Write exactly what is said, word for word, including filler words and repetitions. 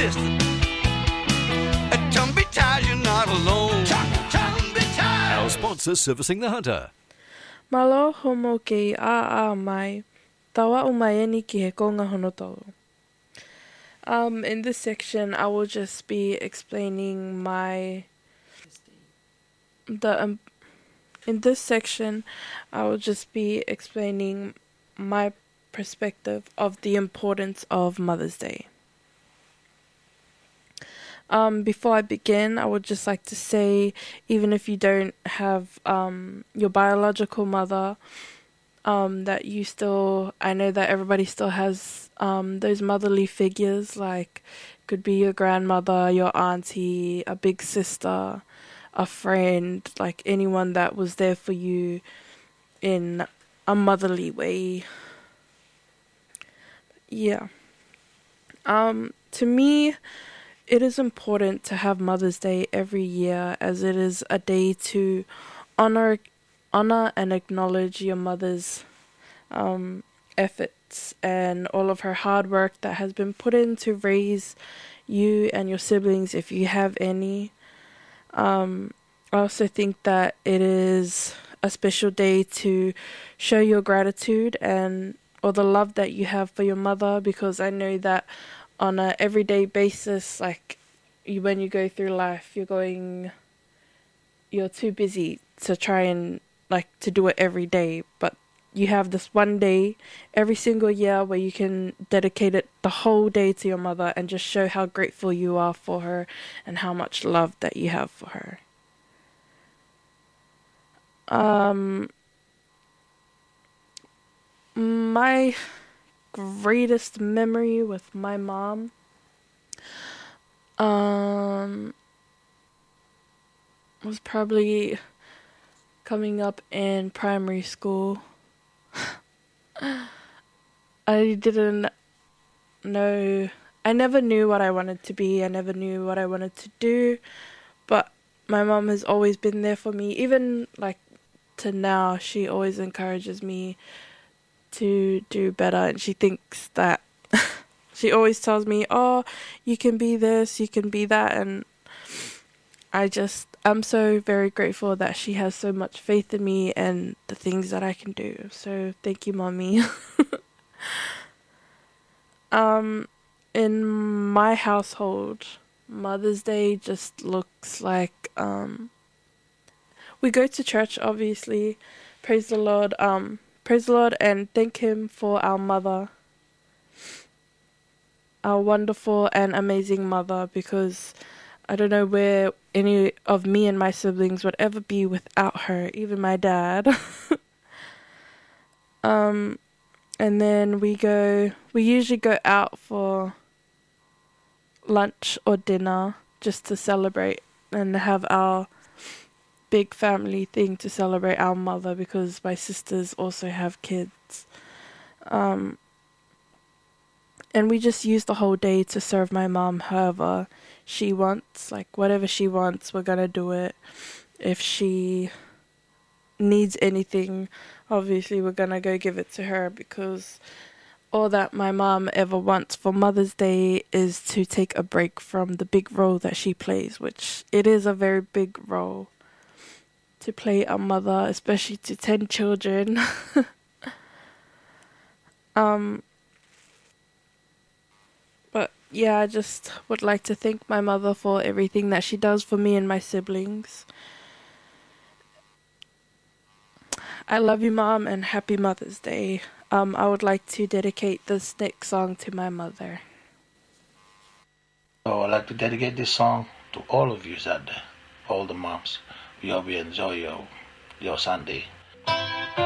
sister. Don't be tired, you're not alone. Don't be tired. Our sponsor servicing the Hunter. Malo homo kei a a mai. Tawa umayeni ki he konga honotolo. Um, in this section, I will just be explaining my the um, in this section, I will just be explaining my perspective of the importance of Mother's Day. Um, before I begin, I would just like to say, even if you don't have um, your biological mother, um, that you still, I know that everybody still has um, those motherly figures, like could be your grandmother, your auntie, a big sister, a friend, like anyone that was there for you in a motherly way. Yeah. Um, to me, it is important to have Mother's Day every year, as it is a day to honor, honor and acknowledge your mother's um, efforts and all of her hard work that has been put in to raise you and your siblings, if you have any. Um, I also think that it is a special day to show your gratitude and or the love that you have for your mother, because I know that on a everyday basis, like you, when you go through life, you're going, you're too busy to try and like to do it every day, but you have this one day every single year where you can dedicate it the whole day to your mother and just show how grateful you are for her and how much love that you have for her. Um, my greatest memory with my mom um was probably coming up in primary school. I didn't know, I never knew what I wanted to be, I never knew what I wanted to do, but my mom has always been there for me, even like to now. She always encourages me to do better, and she thinks that she always tells me, oh, you can be this, you can be that, and I just, I'm so very grateful that she has so much faith in me and the things that I can do. So thank you, Mommy. um, in my household, Mother's Day just looks like, um, we go to church, obviously, praise the Lord, um, praise the Lord and thank Him for our mother, our wonderful and amazing mother, because I don't know where any of me and my siblings would ever be without her, even my dad. um, and then we go, we usually go out for lunch or dinner just to celebrate and have our big family thing to celebrate our mother, because my sisters also have kids. Um, and we just use the whole day to serve my mom however she wants, like whatever she wants, we're gonna do it. If she needs anything, obviously we're gonna go give it to her, because all that my mom ever wants for Mother's Day is to take a break from the big role that she plays, which it is a very big role to play a mother, especially to ten children. um, but yeah, I just would like to thank my mother for everything that she does for me and my siblings. I love you, Mom, and happy Mother's Day. Um, I would like to dedicate this next song to my mother. So I'd like to dedicate this song to all of you out there, all the moms. We hope you enjoy your your Sunday.